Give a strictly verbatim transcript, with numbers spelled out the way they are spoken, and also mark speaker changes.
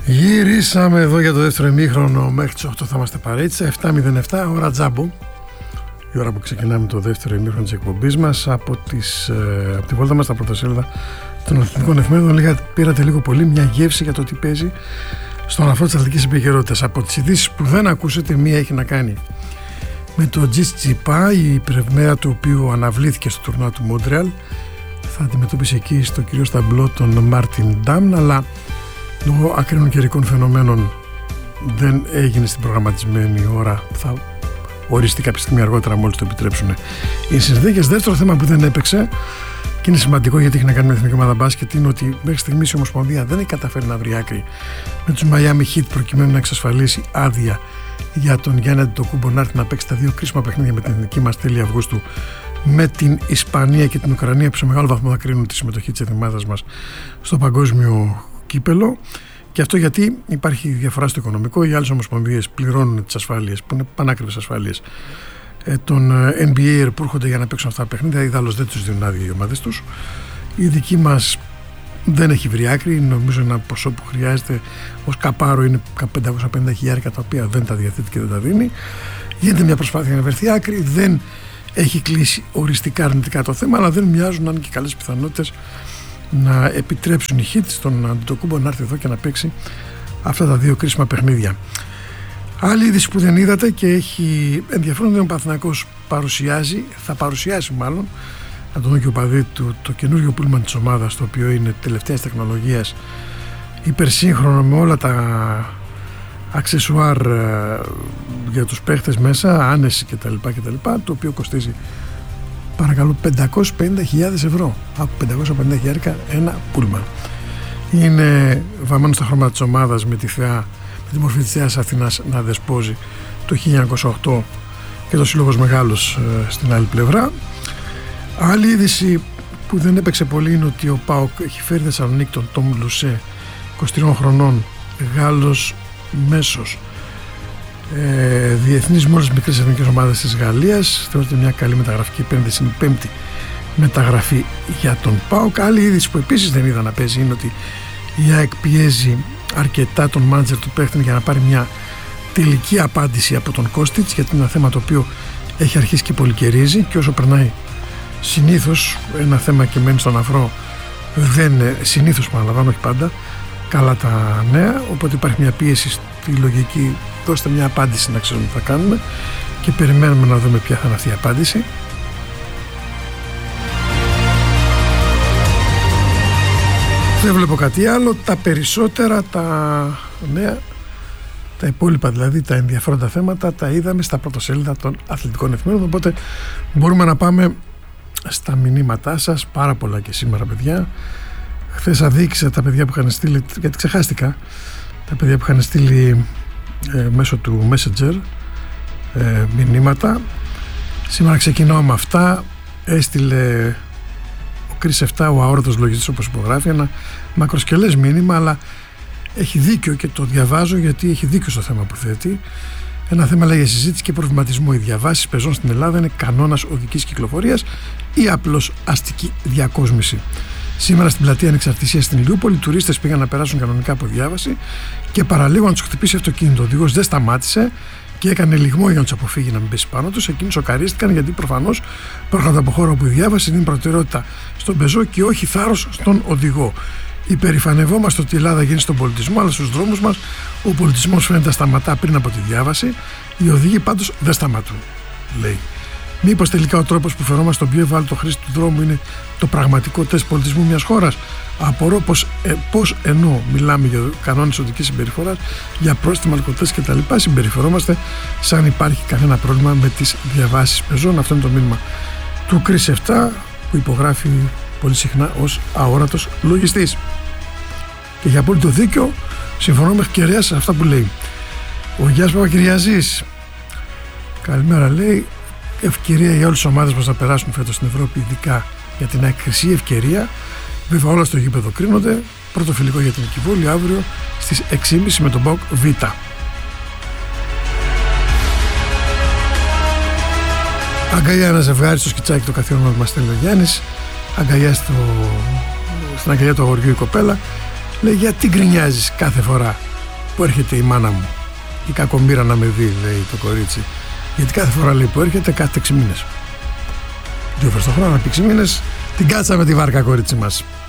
Speaker 1: Γυρίσαμε εδώ για το δεύτερο ημίχρονο. Μέχρι τις οκτώ θα είμαστε παρέτσα. επτά μηδέν επτά ώρα τζάμπο. Η ώρα που ξεκινάμε το δεύτερο ημίχρονο της εκπομπής μας από, τις, ε, από τη βόλτα μας στα πρωτοσέλιδα των αθλητικών εφημερίδων. Λίγα, πήρατε λίγο πολύ μια γεύση για το τι παίζει στον αφρό της αθλητικής επικαιρότητας. Από τις ειδήσεις που δεν ακούσετε, μία έχει να κάνει με το Τζιτσιπά, η πρεμέρα του οποίου αναβλήθηκε στο τουρνουά του Μόντρεαλ. Θα αντιμετωπίσει εκεί στο κυρίως ταμπλό τον Μάρτιν Ντάμν, αλλά λόγω ακραίων καιρικών φαινομένων δεν έγινε στην προγραμματισμένη ώρα. Θα οριστεί κάποια στιγμή αργότερα, μόλις το επιτρέψουν οι συνθήκες. Δεύτερο θέμα που δεν έπαιξε και είναι σημαντικό γιατί έχει να κάνει με την εθνική ομάδα μπάσκετ είναι ότι μέχρι στιγμής η Ομοσπονδία δεν έχει καταφέρει να βρει άκρη με τους Miami Heat προκειμένου να εξασφαλίσει άδεια για τον Γιάννη Αντετοκούνμπο να έρθει να παίξει τα δύο κρίσιμα παιχνίδια με την εθνική μας τέλη Αυγούστου με την Ισπανία και την Ουκρανία, που σε μεγάλο βαθμό θα κρίνουν τη συμμετοχή της ομάδας μας στο παγκόσμιο κύπελο. Και αυτό γιατί υπάρχει διαφορά στο οικονομικό. Οι άλλες ομοσπονδίες πληρώνουν τις ασφάλειες, που είναι πανάκριβες ασφάλειες των N B A που έρχονται για να παίξουν αυτά τα παιχνίδια. Ιδάλλως δεν τους δίνουν άδεια οι ομάδες τους. Η δική μας δεν έχει βρει άκρη. Νομίζω ένα ποσό που χρειάζεται ως καπάρο είναι πεντακόσια πενήντα χιλιάδες, τα οποία δεν τα διαθέτει και δεν τα δίνει. Γίνεται μια προσπάθεια να βρεθεί άκρη. Δεν έχει κλείσει οριστικά αρνητικά το θέμα, αλλά δεν μοιάζουν, αν και καλές πιθανότητες, να επιτρέψουν οι Heat στον Αντετοκούνμπο να έρθει εδώ και να παίξει αυτά τα δύο κρίσιμα παιχνίδια. Άλλη είδηση που δεν είδατε και έχει ενδιαφέρον είναι ο Παναθηναϊκός παρουσιάζει, θα παρουσιάσει μάλλον, να το δουν και ο παδί του, το καινούριο πούλμαν της ομάδας, το οποίο είναι τελευταίας τεχνολογίας, υπερσύγχρονο με όλα τα αξεσουάρ για τους παίχτες μέσα, άνεση κτλ, κτλ, το οποίο κοστίζει, παρακαλώ, πεντακόσιες πενήντα χιλιάδες ευρώ. Από πεντακόσια πενήντα χιλιάδες ένα πούλμαν. Είναι βαμμένο στα χρώματα της ομάδας με τη, θεά, με τη μορφή της Θεάς Αθηνάς να δεσπόζει το χίλια εννιακόσια οκτώ και το Σύλλογος Μεγάλος ε, στην άλλη πλευρά. Άλλη είδηση που δεν έπαιξε πολύ είναι ότι ο ΠΑΟΚ έχει φέρει Θεσσαλονίκη τον Τόμ Λουσέ, είκοσι τριών χρονών, Γάλλος μέσος, Ε, διεθνής με όλες τις μικρές εθνικές ομάδες της Γαλλίας. Θεωρείται μια καλή μεταγραφική επένδυση. Είναι η πέμπτη μεταγραφή για τον ΠΑΟΚ. Άλλη είδηση που επίσης δεν είδα να παίζει είναι ότι η ΑΕΚ πιέζει αρκετά τον μάνατζερ του παίχτη για να πάρει μια τελική απάντηση από τον Κώστιτς, γιατί είναι ένα θέμα το οποίο έχει αρχίσει και πολυκαιρίζει και όσο περνάει συνήθως ένα θέμα και μένει στον αφρό, δεν συνήθως, παραλαμβάνω, όχι πάντα καλά τα νέα, οπότε υπάρχει μια πίεση στη λογική, δώστε μια απάντηση να ξέρουμε τι θα κάνουμε, και περιμένουμε να δούμε ποια θα είναι αυτή η απάντηση. Δεν βλέπω κάτι άλλο. Τα περισσότερα τα νέα, τα υπόλοιπα δηλαδή, τα ενδιαφέροντα θέματα, τα είδαμε στα πρωτοσέλιδα των αθλητικών εφημερίδων, οπότε μπορούμε να πάμε στα μηνύματά σας. Πάρα πολλά και σήμερα, παιδιά. Χθες αδίκησα τα παιδιά που είχαν στείλει, γιατί ξεχάστηκα, τα παιδιά που είχαν στείλει ε, μέσω του Messenger ε, μηνύματα. Σήμερα ξεκινάω με αυτά. Έστειλε ο Κρίς επτά, ο αόρατος λογιστής, όπως υπογράφει, ένα μακροσκελές μήνυμα, αλλά έχει δίκιο και το διαβάζω γιατί έχει δίκιο στο θέμα που θέτει. Ένα θέμα λέει για συζήτηση και προβληματισμό. Οι διαβάσεις πεζών στην Ελλάδα είναι κανόνας οδικής κυκλοφορίας ή απλώς αστική διακόσμηση? Σήμερα στην πλατεία Ανεξαρτησίας στην Ηλιούπολη, οι τουρίστες πήγαν να περάσουν κανονικά από διάβαση και παραλίγο να τους χτυπήσει αυτοκίνητο. Ο οδηγός δεν σταμάτησε και έκανε λιγμό για να τους αποφύγει να μην πέσει πάνω τους. Εκείνοι σοκαρίστηκαν γιατί προφανώς προέρχονται από χώρο όπου η διάβαση δίνει προτεραιότητα στον πεζό και όχι θάρρος στον οδηγό. Υπερηφανευόμαστε ότι η Ελλάδα γίνει στον πολιτισμό, αλλά στους δρόμους μας ο πολιτισμός φαίνεται να σταματά πριν από τη διάβαση. Οι οδηγοί πάντως δεν σταματούν, λέει. Μήπως τελικά ο τρόπος που φερόμαστε στον πιο ευάλωτο χρήστη του δρόμου είναι το πραγματικό τεστ πολιτισμού μιας χώρας? Απορώ πως, ε, πως ενώ μιλάμε για κανόνες οδικής συμπεριφοράς, για πρόστιμα, αλκοτές κτλ., συμπεριφερόμαστε σαν υπάρχει κανένα πρόβλημα με τις διαβάσεις πεζών. Αυτό είναι το μήνυμα του Κρίς επτά, που υπογράφει πολύ συχνά ως αόρατος λογιστής. Και για απόλυτο δίκιο, συμφωνώ μέχρι κεραία σε αυτά που λέει. Ο Γιάννης Παπακυριαζής, καλημέρα, λέει. Ευκαιρία για όλες τις ομάδες μας να περάσουν φέτος στην Ευρώπη, ειδικά για την χρυσή ευκαιρία. Βέβαια όλα στο γήπεδο κρίνονται. Πρώτο φιλικό για την Κιβόλη αύριο στις έξι και μισή με τον ΠΑΟΚ Β. Αγκαλιά ένα ζευγάρι στο σκιτσάκι, το καθιόνομα που μας στέλνει ο Γιάννης. Αγκαλιά στο... στην αγκαλιά του αγοριού η κοπέλα. Λέει, γιατί γκρινιάζεις κάθε φορά που έρχεται η μάνα μου. Η κακομοίρα να με δει, λέει το κορίτσι. Γιατί κάθε φορά, λέει, που έρχεται, κάθε έξι μήνες. Δύο φορές το χρόνο, επί έξι μήνες, την κάτσαμε τη βάρκα, κορίτσι μας.